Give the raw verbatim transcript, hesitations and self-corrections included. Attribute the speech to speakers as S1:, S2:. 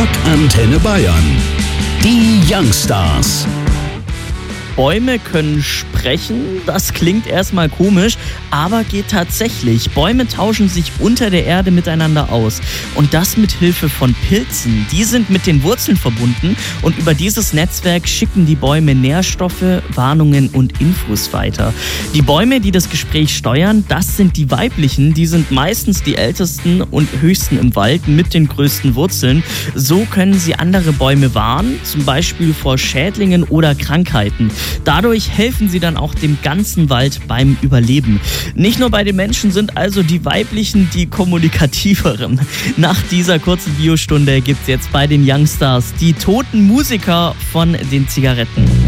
S1: Rock Antenne Bayern. Die Youngstars.
S2: Bäume können sprechen, das klingt erstmal komisch, aber geht tatsächlich. Bäume tauschen sich unter der Erde miteinander aus und das mit Hilfe von Pilzen. Die sind mit den Wurzeln verbunden und über dieses Netzwerk schicken die Bäume Nährstoffe, Warnungen und Infos weiter. Die Bäume, die das Gespräch steuern, das sind die weiblichen, die sind meistens die ältesten und höchsten im Wald mit den größten Wurzeln. So können sie andere Bäume warnen, zum Beispiel vor Schädlingen oder Krankheiten. Dadurch helfen sie dann auch dem ganzen Wald beim Überleben. Nicht nur bei den Menschen sind also die weiblichen die kommunikativeren. Nach dieser kurzen Biostunde gibt's jetzt bei den Youngstars die toten Musiker von den Zigaretten.